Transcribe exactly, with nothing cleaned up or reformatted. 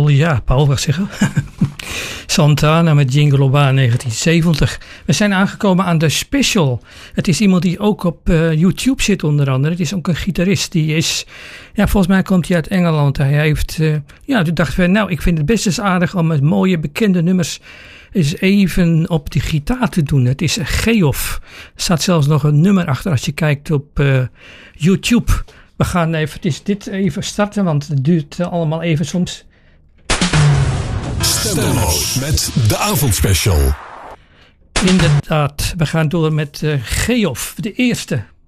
ja, Paul, wat zeggen we? Santana met Jingle All Bar negentien zeventig. We zijn aangekomen aan de special. Het is iemand die ook op uh, YouTube zit onder andere. Het is ook een gitarist. Die is, ja, volgens mij komt hij uit Engeland. Hij heeft, uh, ja, toen dachten we, nou, ik vind het best eens aardig om met mooie bekende nummers eens even op de gitaar te doen. Het is Geoff. Er staat zelfs nog een nummer achter als je kijkt op uh, YouTube. We gaan even, het is dit even starten, want het duurt uh, allemaal even soms. Stemloos met de avondspecial. Inderdaad, we gaan door met uh, Geoff, de eerste.